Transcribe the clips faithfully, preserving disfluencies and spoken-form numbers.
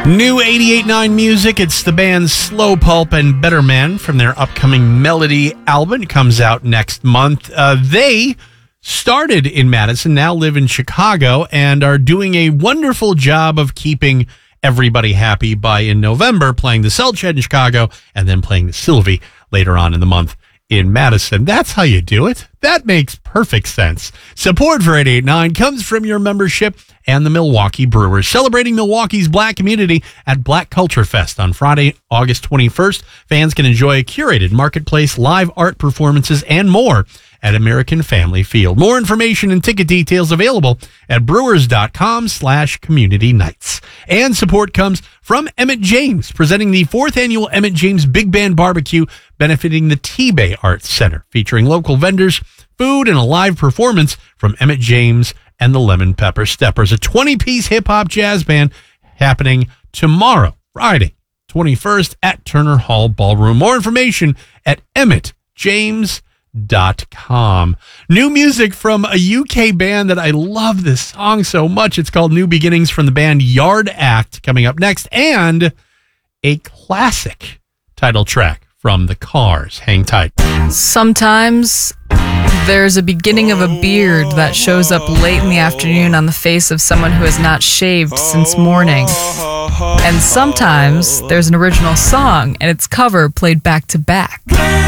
New eighty-eight point nine music. It's the bands Slow Pulp and Better Man from their upcoming Melody album. It comes out next month. Uh, they started in Madison, now live in Chicago, and are doing a wonderful job of keeping everybody happy by, in November, playing the Celt Shed in Chicago and then playing the Sylvie later on in the month in Madison. That's how you do it. That makes perfect sense. Support for eighty-eight point nine comes from your membership and the Milwaukee Brewers, celebrating Milwaukee's Black community at Black Culture Fest on Friday, August twenty-first. Fans can enjoy a curated marketplace, live art performances, and more at American Family Field. More information and ticket details available at brewers.com slash community nights. And support comes from Emmett James, presenting the fourth annual Emmett James Big Band Barbecue, benefiting the T-Bay Arts Center, featuring local vendors, food, and a live performance from Emmett James and the Lemon Pepper Steppers, a twenty-piece hip-hop jazz band happening tomorrow, Friday, twenty-first, at Turner Hall Ballroom. More information at emmett james dot com. New music from a U K band that I love this song so much. It's called New Beginnings from the band Yard Act, coming up next, and a classic title track from The Cars. Hang tight. Sometimes there's a beginning of a beard that shows up late in the afternoon on the face of someone who has not shaved since morning. And sometimes there's an original song and its cover played back to back.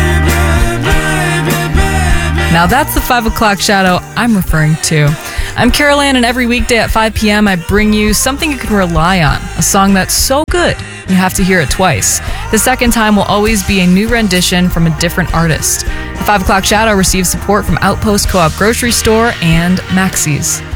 Now that's the five o'clock shadow I'm referring to. I'm Carol Ann, and every weekday at five p.m. I bring you something you can rely on, a song that's so good you have to hear it twice. The second time will always be a new rendition from a different artist. The five o'clock shadow receives support from Outpost Co-op Grocery Store and Maxey's.